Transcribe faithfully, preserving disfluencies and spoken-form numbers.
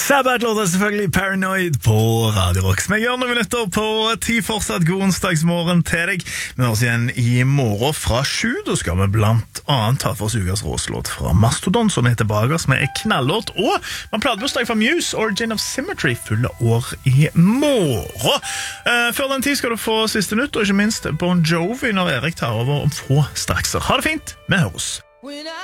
Sabbath-låt er selvfølgelig Paranoid på Radio Rock. Som jeg gjør noen minutter på ti fortsatt god onsdagsmorgen til deg. Vi høres igjen i morgen fra sju. Da skal vi blant annet ta for oss ukas råslåt fra Mastodon, som er tilbake, som er knallåt. Og man platebursdag fra Muse, Origin of Symmetry, fulle år i morgen. Uh, før den tid skal du få siste nytt, og ikke minst Bon Jovi når Erik tar over om få straks. Ha det fint, vi høres.